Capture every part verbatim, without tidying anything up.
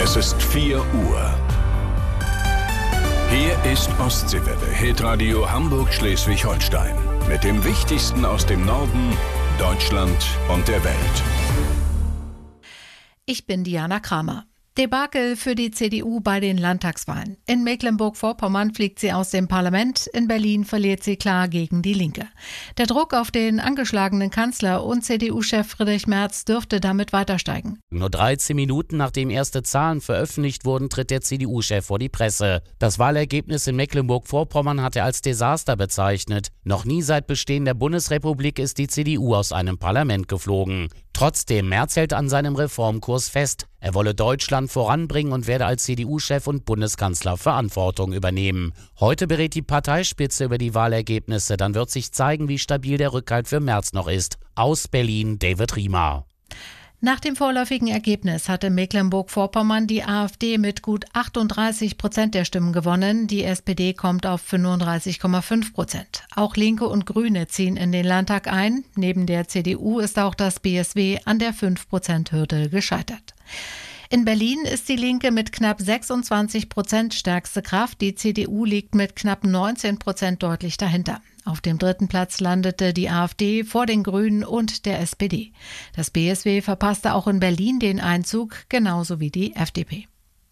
Es ist vier Uhr. Hier ist Ostseewelle, Hitradio Hamburg-Schleswig-Holstein. Mit dem Wichtigsten aus dem Norden, Deutschland und der Welt. Ich bin Diana Kramer. Debakel für die C D U bei den Landtagswahlen. In Mecklenburg-Vorpommern fliegt sie aus dem Parlament, in Berlin verliert sie klar gegen die Linke. Der Druck auf den angeschlagenen Kanzler und C D U-Chef Friedrich Merz dürfte damit weiter steigen. Nur dreizehn Minuten nachdem erste Zahlen veröffentlicht wurden, tritt der C D U-Chef vor die Presse. Das Wahlergebnis in Mecklenburg-Vorpommern hat er als Desaster bezeichnet. Noch nie seit Bestehen der Bundesrepublik ist die C D U aus einem Parlament geflogen. Trotzdem, Merz hält an seinem Reformkurs fest. Er wolle Deutschland voranbringen und werde als C D U-Chef und Bundeskanzler Verantwortung übernehmen. Heute berät die Parteispitze über die Wahlergebnisse. Dann wird sich zeigen, wie stabil der Rückhalt für Merz noch ist. Aus Berlin, David Riemer. Nach dem vorläufigen Ergebnis hatte Mecklenburg-Vorpommern die AfD mit gut achtunddreißig Prozent der Stimmen gewonnen. Die S P D kommt auf fünfunddreißig Komma fünf Prozent. Auch Linke und Grüne ziehen in den Landtag ein. Neben der C D U ist auch das B S W an der fünf Prozent Hürde gescheitert. In Berlin ist die Linke mit knapp sechsundzwanzig Prozent stärkste Kraft. Die C D U liegt mit knapp neunzehn Prozent deutlich dahinter. Auf dem dritten Platz landete die AfD vor den Grünen und der S P D. Das B S W verpasste auch in Berlin den Einzug, genauso wie die F D P.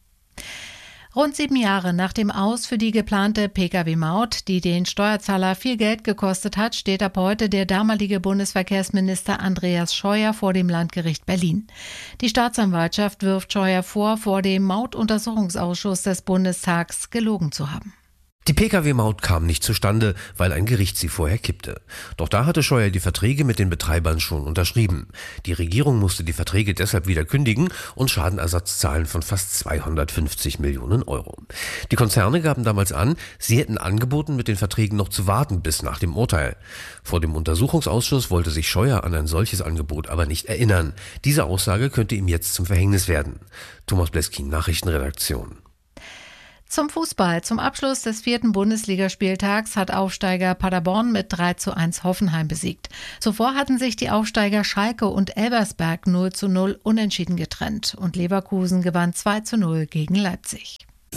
Rund sieben Jahre nach dem Aus für die geplante Pkw-Maut, die den Steuerzahler viel Geld gekostet hat, steht ab heute der damalige Bundesverkehrsminister Andreas Scheuer vor dem Landgericht Berlin. Die Staatsanwaltschaft wirft Scheuer vor, vor dem Mautuntersuchungsausschuss des Bundestags gelogen zu haben. Die Pkw-Maut kam nicht zustande, weil ein Gericht sie vorher kippte. Doch da hatte Scheuer die Verträge mit den Betreibern schon unterschrieben. Die Regierung musste die Verträge deshalb wieder kündigen und Schadenersatz zahlen von fast zweihundertfünfzig Millionen Euro. Die Konzerne gaben damals an, sie hätten angeboten, mit den Verträgen noch zu warten bis nach dem Urteil. Vor dem Untersuchungsausschuss wollte sich Scheuer an ein solches Angebot aber nicht erinnern. Diese Aussage könnte ihm jetzt zum Verhängnis werden. Thomas Bleskin, Nachrichtenredaktion. Zum Fußball. Zum Abschluss des vierten Bundesligaspieltags hat Aufsteiger Paderborn mit drei zu eins Hoffenheim besiegt. Zuvor hatten sich die Aufsteiger Schalke und Elversberg null zu null unentschieden getrennt und Leverkusen gewann zwei zu null gegen Leipzig.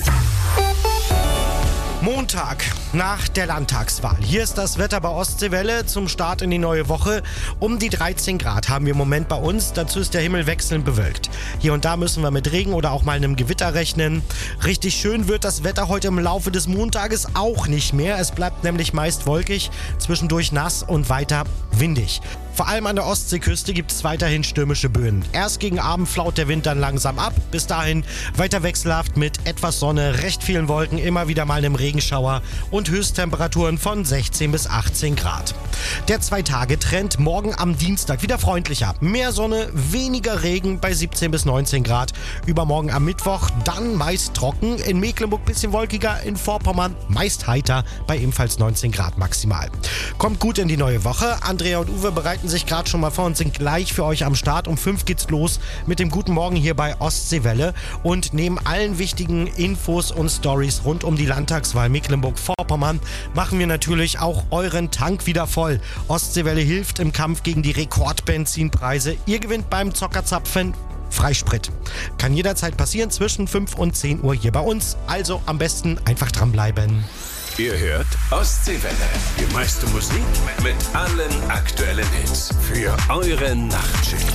Montag nach der Landtagswahl. Hier ist das Wetter bei Ostseewelle zum Start in die neue Woche. Um die dreizehn Grad haben wir im Moment bei uns. Dazu ist der Himmel wechselnd bewölkt. Hier und da müssen wir mit Regen oder auch mal einem Gewitter rechnen. Richtig schön wird das Wetter heute im Laufe des Montages auch nicht mehr. Es bleibt nämlich meist wolkig, zwischendurch nass und weiter windig. Vor allem an der Ostseeküste gibt es weiterhin stürmische Böen. Erst gegen Abend flaut der Wind dann langsam ab. Bis dahin weiter wechselhaft mit etwas Sonne, recht vielen Wolken, immer wieder mal einem Regenschauer und Höchsttemperaturen von sechzehn bis achtzehn Grad. Der Zwei-Tage-Trend morgen am Dienstag wieder freundlicher. Mehr Sonne, weniger Regen bei siebzehn bis neunzehn Grad. Übermorgen am Mittwoch dann meist trocken. In Mecklenburg bisschen wolkiger, in Vorpommern meist heiter bei ebenfalls neunzehn Grad maximal. Kommt gut in die neue Woche. Andrea und Uwe bereiten sich gerade schon mal vor und sind gleich für euch am Start. Um fünf geht's los mit dem Guten Morgen hier bei Ostseewelle. Und neben allen wichtigen Infos und Stories rund um die Landtagswahl Mecklenburg-Vorpommern machen wir natürlich auch euren Tank wieder voll. Ostseewelle hilft im Kampf gegen die Rekordbenzinpreise. Ihr gewinnt beim Zockerzapfen Freisprit. Kann jederzeit passieren zwischen fünf und zehn Uhr hier bei uns. Also am besten einfach dranbleiben. Ihr hört Ostseewelle. Die meiste Musik mit allen aktuellen Hits für eure Nachtschicht.